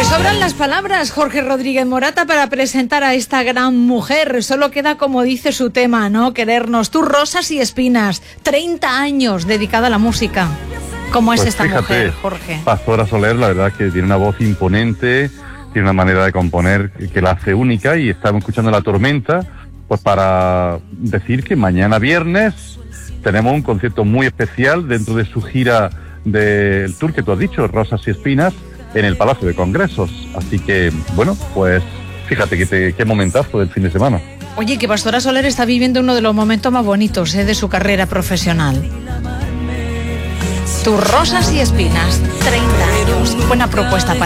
sobran las palabras, Jorge Rodríguez Morata, para presentar a esta gran mujer. Solo queda, como dice su tema, ¿no? Querernos. Tú, Rosas y Espinas, 30 años dedicada a la música. ¿Cómo es Pues esta fíjate, mujer, Jorge? Pastora Soler, la verdad que tiene una voz imponente, tiene una manera de componer que la hace única, y estamos escuchando La Tormenta, pues para decir que mañana viernes tenemos un concierto muy especial dentro de su gira del tour que tú has dicho, Rosas y Espinas, en el Palacio de Congresos. Así que, bueno, pues fíjate qué momentazo del fin de semana. Oye, que Pastora Soler está viviendo uno de los momentos más bonitos de su carrera profesional. Tus Rosas y Espinas, 30 años. Buena propuesta para